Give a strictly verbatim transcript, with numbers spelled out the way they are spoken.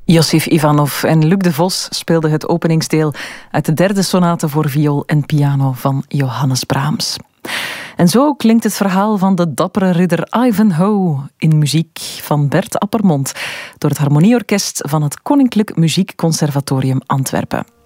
Josif Ivanov en Luc de Vos speelden het openingsdeel uit de derde sonate voor viool en piano van Johannes Brahms. En zo klinkt het verhaal van de dappere ridder Ivanhoe in muziek van Bert Appermont door het harmonieorkest van het Koninklijk Muziekconservatorium Antwerpen.